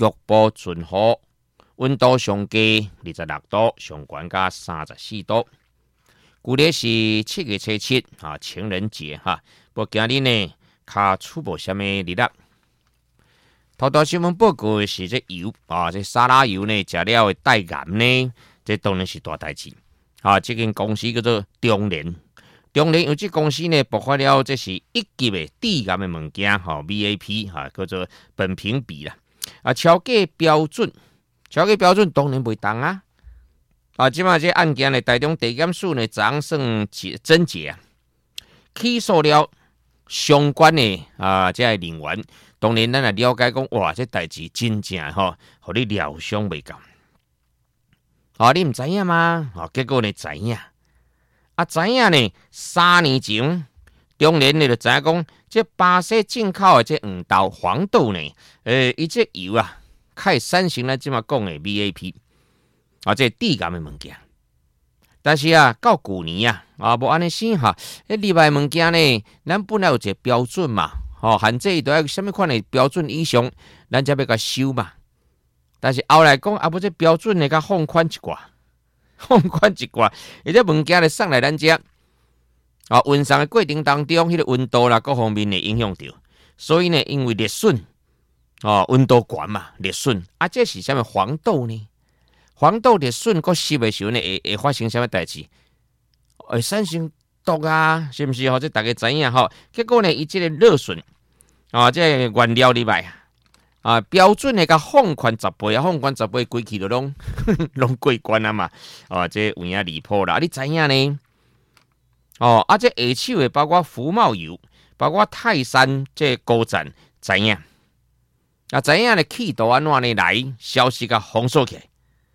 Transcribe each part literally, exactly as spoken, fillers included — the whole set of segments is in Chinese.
局部阵雨，温度上低二十六度，上悬加三十四度。旧历是七月初七啊，情人节哈。不过今日呢，较出无什么日子。头条新闻报告的是这油啊，这沙拉油呢，食了会带癌呢，这当然是大代志。啊，这间公司叫做中联，中联有这公司呢，爆发了这是一级的致癌的物件，哈 V A P 哈，叫做苯评比啦。啊，超过标准，超过标准当然袂当啊。啊，即马这案件呢，台中地检署呢，昨算侦结啊，起诉了相关的啊，这人员。当然，咱来了解讲，哇，这代志真正吼，互你料想袂到。哦，你毋知影吗？哦，结果呢知影，啊知影呢，三年前，中联呢就知影讲，这巴西进口的这黄豆、黄豆呢，诶，伊这油啊，较会产生咱即马讲的 V A P， 啊，这致癌的物件。但是啊，到旧年啊，啊，无安尼想哈，迄入来物件呢，咱本来有一个标准嘛。哦，限制都要什么款的标准以上，咱才要甲收嘛。但是后来讲，啊，不这标准呢，甲放宽一寡，放宽一寡，而且物件咧送来咱遮，啊，运送的过程当中，迄、那个温度啦，各方面会影响到，所以呢，因为裂损，哦，温度高嘛，裂损，啊，这是什么黄豆呢？黄豆裂损，个湿的时候呢，会会发生什么代志？会产生毒啊，是不是？吼，这大家知影吼。结果呢，伊这个热损啊，这个原料入来啊，标准的甲放宽十倍啊，放宽十倍，规气都拢拢过关啊嘛。哦，这有影离谱啦，你知影呢？哦，啊，这下手的包括福茂油，包括泰山这高站，知影？啊，知影的气度安怎呢来消息甲封锁起来？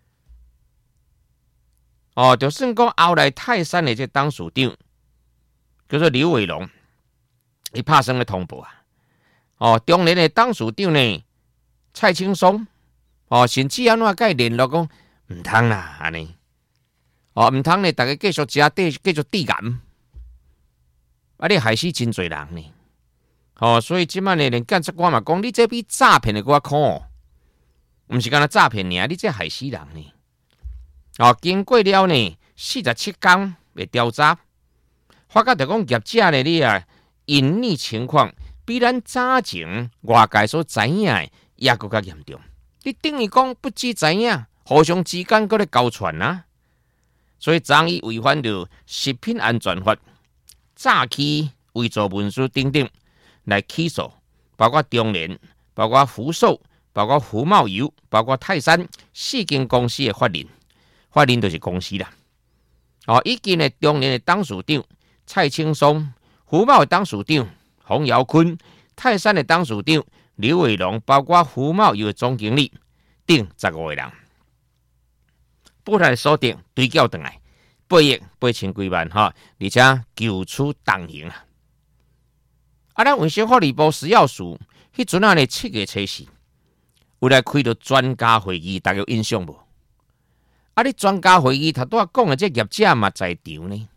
哦，就算讲后来泰山的这当署长。叫做刘伟龙，伊拍算咧通报啊！哦，中联的当署长呢蔡青松，哦，甚至安怎甲伊联络讲唔通啦，安尼，哦，唔通呢，大家继续食地，继续致癌，啊，你害死真侪人呢！哦，所以即摆呢，连检察官嘛讲，你这比诈骗的搁较苦，唔是干那诈骗尔，你这害死人呢！哦，经过了呢四十七天的调查。发觉着讲业者呢，你啊，隐匿情况比咱早前外界所知影的也搁较严重。你等于讲不只知影，互相之间搁咧交传啊。所以张伊违反着食品安全法、诈欺、伪造文书等等来起诉，包括中联、包括福寿、包括福茂油、包括泰山四间公司的法人，法人就是公司啦。哦，以及呢，中联的董事长。蔡青松、福茂的当署长洪尧坤、泰山的当署长刘伟龙，包括福茂油的总经理等十五个人，捕来锁定追缴回来八亿八千几万哈，而且求处当刑啊！啊，咱卫生福利部食药署迄阵啊呢七月初四，有来开到专家会议，大家有印象无？啊，你专家会议头拄仔讲的这业者嘛在场呢？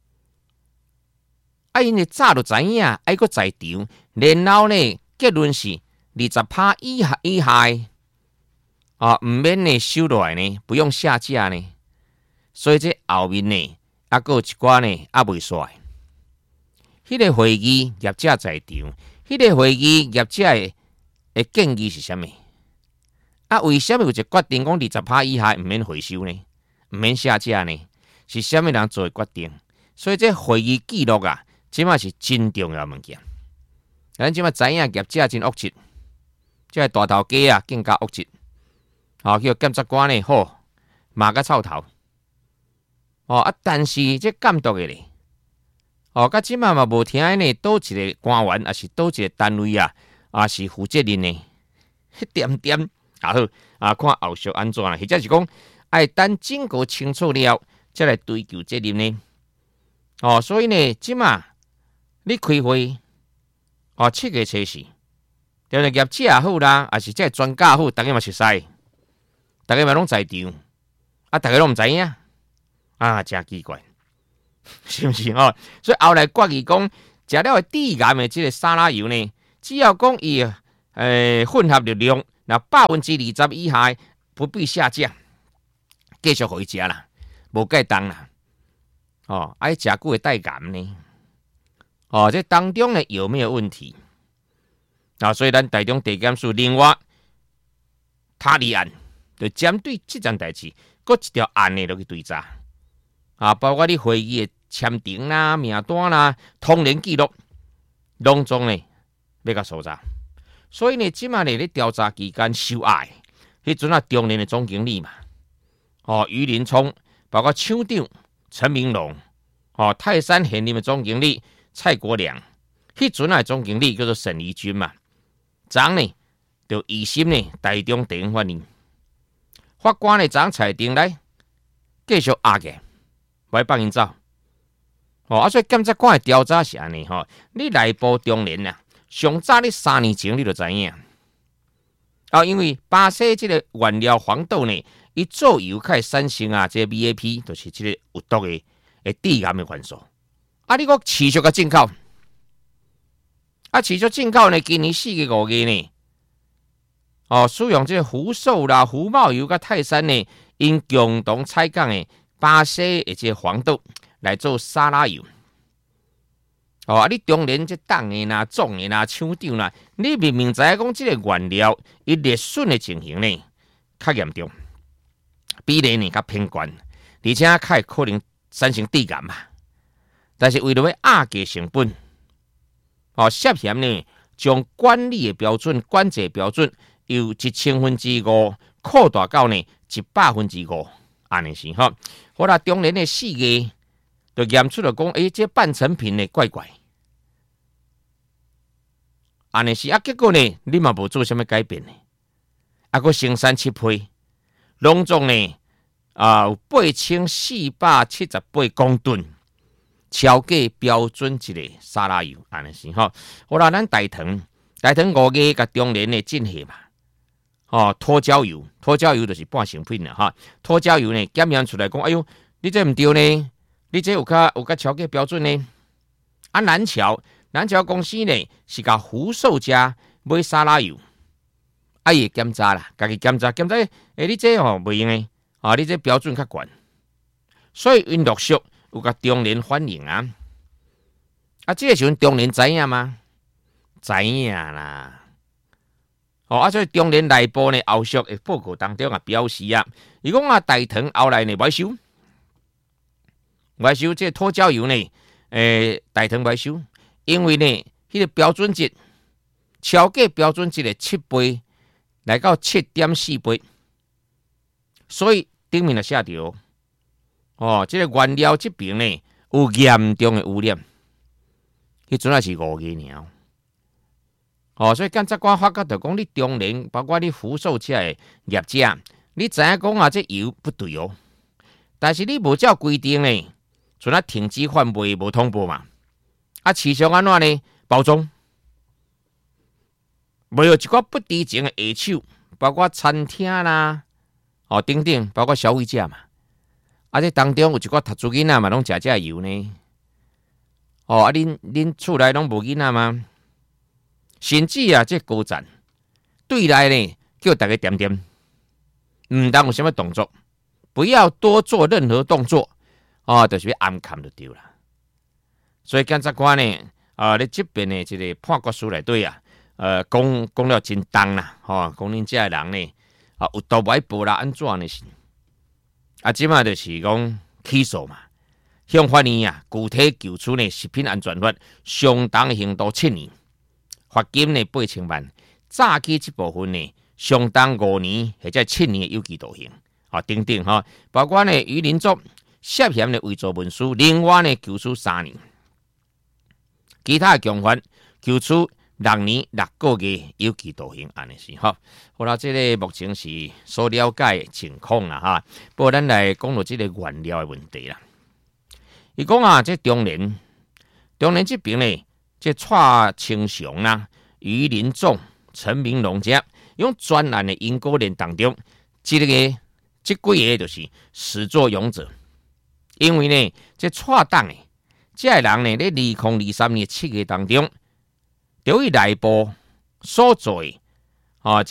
啊，因为早就知影，还佫在场，然后呢，结论是二十趴以下以下啊，唔免呢收落来呢，不用下架呢。所以这后面呢，啊，佫有一寡呢，啊未煞。迄、那个会议业者在场，迄、那个会议业者的的建议是啥物？啊，为什么有一决定讲二十趴以下唔免回收呢？唔免下架呢？是啥物人做的决定？所以这会议记录啊。即嘛是真重要物件，咱即嘛知影业者真恶质，即个大头家啊更加恶质，哦，叫检察官呢好骂个臭头，哦啊，但是这监督的咧，哦，甲即嘛嘛无听呢，倒一个官员还是倒一个单位啊，啊是负责任呢，一点点啊好啊，看后续安怎啦，或者是讲爱等经过清楚了，再来追究责任呢，哦，所以呢，即嘛。你开会，哦，七月初四，对不对？业者也好啦，还是这专家好，大家嘛熟悉，大家嘛拢在场，啊，大家拢唔知影，啊，真奇怪，是不是哦？所以后来决议讲，食了致癌的这个沙拉油呢，只要讲伊诶混合热量那百分之二十以下不必下降，继续回家啦，无该当啦。哦，爱食久会带感呢。哦，这当中呢有没有问题？啊，所以咱台中地检署另外他立案，就针对这件代志，搁一条案呢落去追查。啊，包括你会议的签订啦、名单啦、通联记录，拢总呢要甲搜查。所以呢，即马呢咧调查期间受害，迄阵啊中联的总经理嘛，哦，于林聪，包括厂长陈明龙，哦，泰山现任的总经理蔡国良，迄阵啊总经理叫做沈怡君嘛，昨呢就疑心呢台中地院法院，法官呢昨裁定来继续押嘅，袂放因走。哦，啊，所以检察官的调查是安尼吼，你内部中联啊。上早你三年前你就知影，啊，因为巴西这个原料黄豆呢，伊做油开产生啊，这 V A P 就是这个有毒的诶致癌的元素。啊，你讲持续个进口，啊，持续进口呢，今年四月五月呢，哦，使用这个福寿啦、福茂油甲泰山呢，因共同采购的巴西的这黄豆来做沙拉油。哦，啊！你中联这党的啦、总的啦、厂长啦，你明明知影讲这个原料伊裂损的情形呢，较严重，比例呢较偏高，而且较会可能产生致癌嘛。但是为了要压低成本，哦，涉嫌呢将管理的标准、管制标准由一千分之五扩大到呢一百分之五，安尼是吼。好啦，中联的四月就验出了讲，诶、欸，这半成品呢怪怪。安尼是啊，结果呢，你嘛无做什么改变呢？啊，个生产七批，拢总呢啊有八千四百七十八公吨，超过标准一个沙拉油，安尼是吼。好啦，咱大唐大唐五月甲中联的进货嘛，哦，脱胶油，脱胶油就是半成品啦哈。脱胶油呢检验出来讲，哎呦，你这毋对呢，你这有较有较超过标准呢。啊，南桥。南桥公司呢是甲福寿家买沙拉油，啊伊检查啦，家己检查检查，诶、欸，你这吼袂用诶，啊，你这标准较悬，所以因陆续有甲中联反映啊，啊，这个时阵中联知影吗？知影啦，哦，啊，所以中联内部呢后续诶报告当中啊表示啊，伊讲啊大唐后来呢买收，买收这脱胶油呢，诶、欸，大唐买收。因为呢，迄、那个标准值超过标准值的七倍，来到七点四倍，所以顶面就写着哦，这个原料这边呢有严重的污染，迄阵也是五月尔。哦，所以检察官发觉到讲，你中联包括你福寿车的业者，你知影讲啊，这油不对哦，但是你无照规定呢，像啊停止贩卖无通报嘛。啊，市场安怎呢？包装，没有一寡不知情的下手，包括餐厅啦，哦，等等，包括消费者嘛。啊，这当中有一寡读书囡仔嘛，拢食这油呢。哦，啊，恁恁厝内拢无囡仔吗？甚至啊，这高层对内呢，叫大家点点，唔当有什么动作，不要多做任何动作，哦，就是要暗砍就对了。所以检察官呢，啊，你这边的这个判决书内底啊，呃，讲讲了真重啦，吼、哦，讲恁这个人呢，啊，有盗买报啦，安怎呢是？啊，即马就是讲起诉嘛，向法院啊，具体求处呢食品安全法相当刑度七年，罚金呢八千万，诈欺这部分呢，相当五年或者七年的有期徒刑，啊，等等哈，包括呢于林作涉嫌的伪造文书，另外呢求处三年。其他的共犯求处六年六个月有期徒刑，安尼是哈。好啦，这个目前是所了解的情况啦哈。不过咱来讲到这个原料的问题啦。伊讲啊，这中联中联这边呢，这蔡清雄啦、于林总、陈明龙这用专案的因果链当中，这个这几个就是始作俑者，因为呢，这蔡党的。这个人呢，在二零二三年七月当中，由于内部所做的啊，这个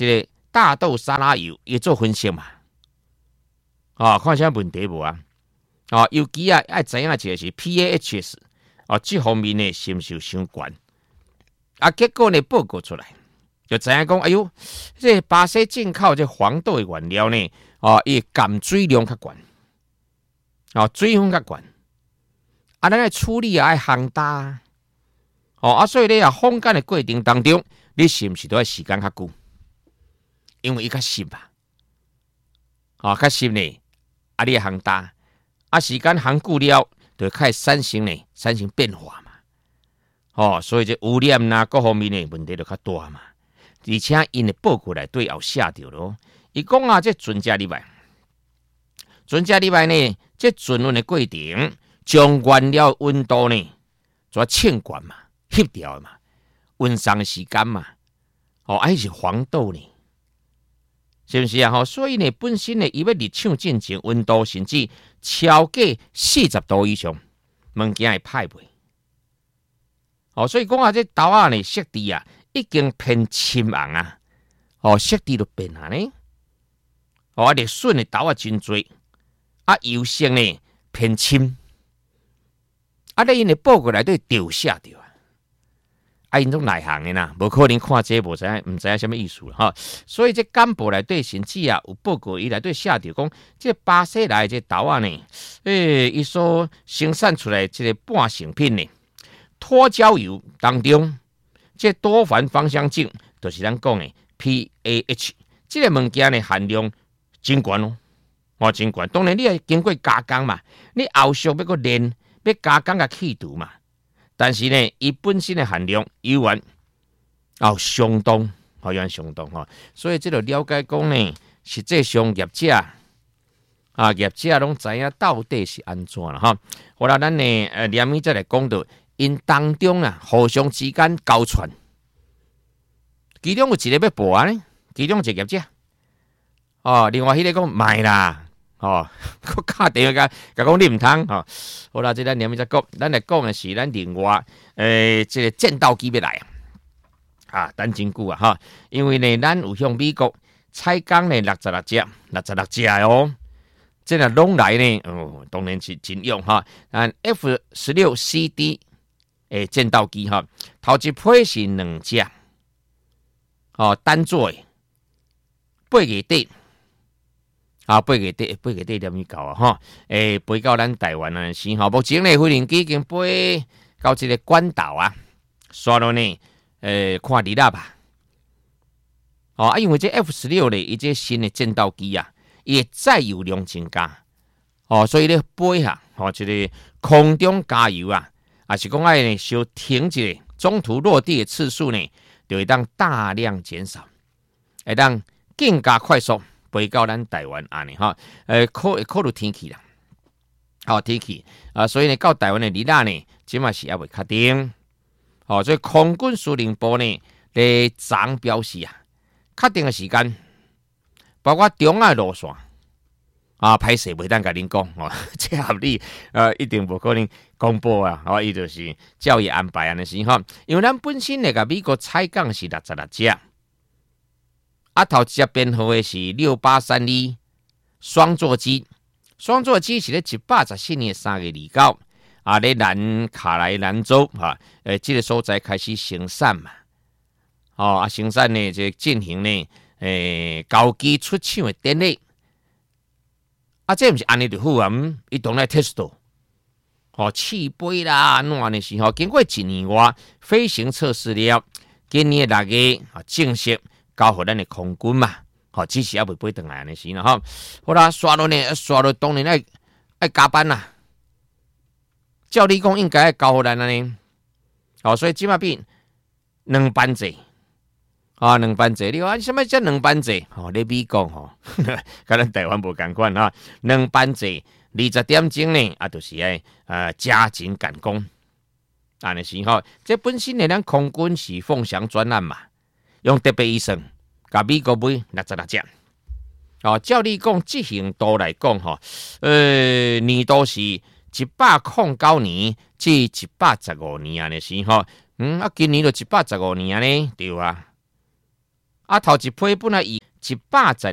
大豆沙拉油也做分析嘛，哦，看啥问题无啊？哦，尤其啊，爱知影一个是 P A H S 哦，这方面呢是毋是有相关？啊，结果呢报告出来，就知影讲，哎呦，这巴西进口这黄豆的原料呢，哦，伊含水量较悬，哦，水分较悬，啊，咱来处理啊爱烘大，哦，啊，所以咧啊，烘干的过程当中，你是毋是都要时间较久？因为伊较湿嘛，哦，较湿呢，啊，你烘大。啊，时间行久了，就开始产生呢，产生变化嘛。哦，所以这污染呐，各方面的问题就较大嘛。而且因的报告内底也有写着咯，伊讲啊，这存加入来，存加入来呢，这存温的过程，将原料温度呢，做称管嘛，翕掉嘛，温上时间嘛，哦，还是黄豆呢。是不是啊？所以呢，本身呢，伊要入厂进前，温度甚至超过四十度以上，物件会歹卖。哦，所以讲啊，这豆啊呢，色地啊，已经偏深红啊，哦，色地都变啊呢。哦，啊，粒笋的豆啊真多，啊，油色呢偏深，啊，咧因的报告内底掉下掉。啊，因种内行的啦，无可能看这无知影，唔知影什么意思啦哈。所以这干部内底甚至啊有报告伊内底写着讲，这巴西来这豆啊呢，诶，伊所生产出来这个半成品呢，脱焦油当中，这多环芳香烃，就是咱讲的 P A H， 这个物件呢含量真悬哦，哦真悬。当然你要经过加工嘛，你后续要个炼，要加工个去除嘛。但是呢，伊本身的含量油源哦相当，好像相当哈，所以这个了解讲呢，实际上业者啊，业者拢知影到底是安怎啦哈。好啦，咱呢呃，连面再来讲到因当中啊，互相之间交传，其中有一个要报案呢，其中一个业者哦，另外迄个讲卖啦。哦，我打电话甲甲讲你唔通吼，好啦，这咱连面再讲，咱来讲的是咱另外诶，这个战斗机要来啊，啊，等真久啊哈，因为呢，咱有向美国采购呢六十六只，六十六只哦，这个拢来呢，哦，当然是真用哈，但 F 十六 C D 诶战斗机哈，头一批是两只，哦，单座的八月底。啊，飞个底，飞个底点去搞啊？哈，诶，飞到咱台湾啊，是哈。目前呢，飞行机已经飞到这个关岛啊，刷了呢，诶，看日啦吧。哦，啊，因为这 F 十六 呢，伊这新的战斗机啊，伊载油量增加，哦，所以咧飞下，哦，这个空中加油啊，啊是讲爱呢，小停一下，中途落地的次数呢，就会当大量减少，会当更加快速。飞到咱台湾安尼哈，呃，考考虑天气啦，好、哦、天气啊，所以呢，到台湾的日仔呢，即嘛是还未确定，哦，所以空军司令部呢，咧昨表示啊，确定的时间，包括中亚路线啊，歹势袂当甲恁讲哦，这合理，呃，一定无可能公布啊，哦，伊就是照伊安排安尼是哈，因为咱本身那个美国采购是六十六只。啊，头一只编号的是六八三二双座机，双座机是咧一百十四年三月二九啊，咧南卡莱兰州哈，诶，这个所在开始生产嘛，哦啊，生产呢就进行呢诶高机出厂的典礼，啊，这毋是安尼就好啊，嗯，伊当来 test， 哦，试飞啦，安怎呢是吼，经过一年外飞行测试了，今年六月啊正式。交互咱的空军嘛，吼，只是还未飞转来安尼是啦，吼，好啦，刷落呢，刷落当然爱爱加班啦。照理讲应该爱交互咱安尼，哦，所以即马变两班制，啊，两班制，你话什么叫两班制？吼，你美国吼，甲咱台湾无共款哈，两班制，二十点钟呢，啊，就是爱呃加紧赶工，安尼是吼，这本身呢，咱空军是凤翔专案嘛。用特别医生，甲美国买六十六只。哦，照你讲，执行度来讲，吼，呃，年度是一百零九年至一百十五年安尼是吼，嗯，啊，今年就一百十五年安尼，对啊。啊，头一批本来以一百十